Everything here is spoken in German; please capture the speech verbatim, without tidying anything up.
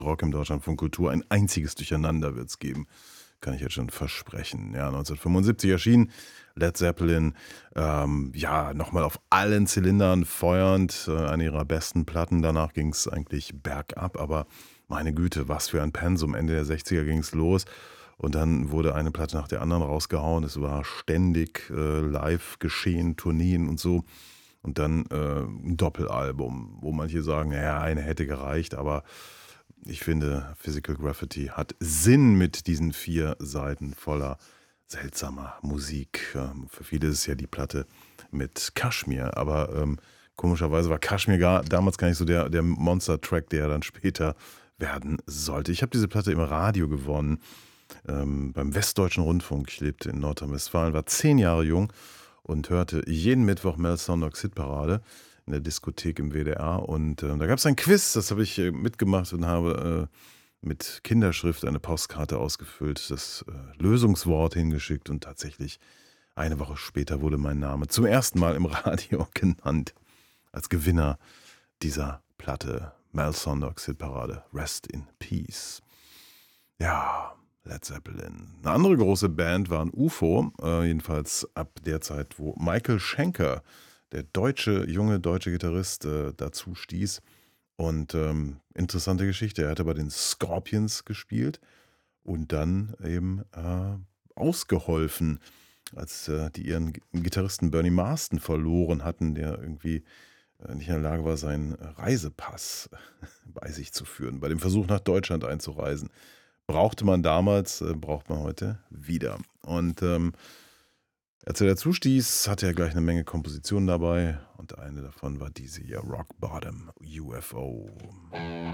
Rock im Deutschlandfunk Kultur. Ein einziges Durcheinander wird's geben, kann ich jetzt schon versprechen. Ja, neunzehnhundertfünfundsiebzig erschien Led Zeppelin, ähm, ja, nochmal auf allen Zylindern feuernd, äh, eine ihrer besten Platten. Danach ging's eigentlich bergab, aber meine Güte, was für ein Pensum. Ende der sechziger ging's los und dann wurde eine Platte nach der anderen rausgehauen. Es war ständig äh, live geschehen, Tourneen und so. Und dann äh, 'n Doppelalbum, wo manche sagen: „Na ja, eine hätte gereicht“, aber ich finde, Physical Graffiti hat Sinn mit diesen vier Seiten voller seltsamer Musik. Ähm, für viele ist es ja die Platte mit Kashmir, aber, ähm, komischerweise war Kashmir gar damals gar nicht so der der Monster-Track, der er dann später werden sollte. Ich habe diese Platte im Radio gewonnen, ähm, beim Westdeutschen Rundfunk. Ich lebte in Nordrhein-Westfalen, war zehn Jahre jung und hörte jeden Mittwoch Mel Sondogs Hitparade in der Diskothek im W D R und, äh, da gab's ein Quiz, das habe ich, äh, mitgemacht und habe, äh, mit Kinderschrift eine Postkarte ausgefüllt, das, äh, Lösungswort hingeschickt und tatsächlich eine Woche später wurde mein Name zum ersten Mal im Radio genannt als Gewinner dieser Platte. Mel Sondogs Hitparade. Rest in Peace. Ja, Led Zeppelin. 'Ne andere große Band waren UFO, äh, jedenfalls ab der Zeit, wo Michael Schenker, der deutsche junge deutsche Gitarrist, äh, dazu stieß. Und, ähm, interessante Geschichte, er hatte bei den Scorpions gespielt und dann eben, äh, ausgeholfen, als, äh, die ihren G Gitarristen Bernie Marsden verloren hatten, der irgendwie, äh, nicht in der Lage war, seinen Reisepass bei sich zu führen, bei dem Versuch, nach Deutschland einzureisen. Brauchte man damals, äh, braucht man heute wieder. Und, ähm, als er dazustieß, hatte er gleich 'ne Menge Kompositionen dabei und eine davon war diese hier, Rock Bottom U F O.